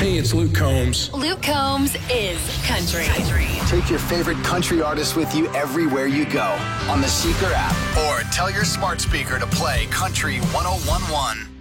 Hey, it's Luke Combs. Luke Combs is country. Take your favorite country artist with you everywhere you go on the Seeker app, or tell your smart speaker to play Country 1011.